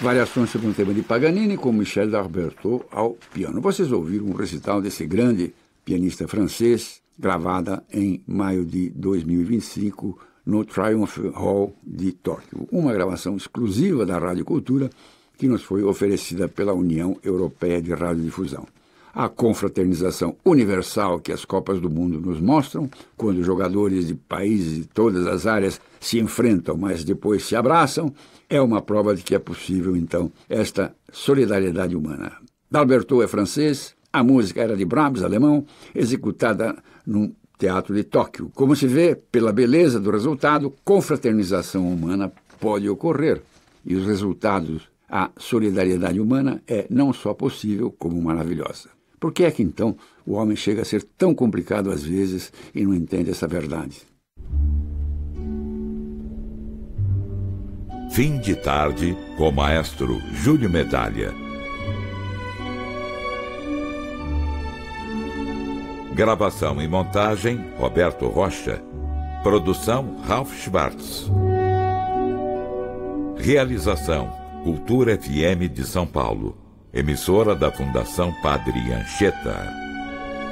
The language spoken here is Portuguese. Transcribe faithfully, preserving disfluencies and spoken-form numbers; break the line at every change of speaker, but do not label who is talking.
Variações sobre um tema de Paganini com Michel D'Alberto ao piano. Vocês ouviram um recital desse grande pianista francês, gravada em maio de dois mil e vinte e cinco no Triumph Hall de Tóquio. Uma gravação exclusiva da Rádio Cultura que nos foi oferecida pela União Europeia de Radiodifusão. A confraternização universal que as Copas do Mundo nos mostram, quando jogadores de países de todas as áreas se enfrentam, mas depois se abraçam, é uma prova de que é possível, então, esta solidariedade humana. D'Alberto é francês, a música era de Brahms, alemão, executada num teatro de Tóquio. Como se vê, pela beleza do resultado, confraternização humana pode ocorrer. E os resultados, a solidariedade humana é não só possível, como maravilhosa. Por que é que, então, o homem chega a ser tão complicado às vezes e não entende essa verdade?
Fim de tarde com o maestro Júlio Medalha. Gravação e montagem, Roberto Rocha. Produção, Ralph Schwartz. Realização, Cultura F M de São Paulo. Emissora da Fundação Padre Anchieta.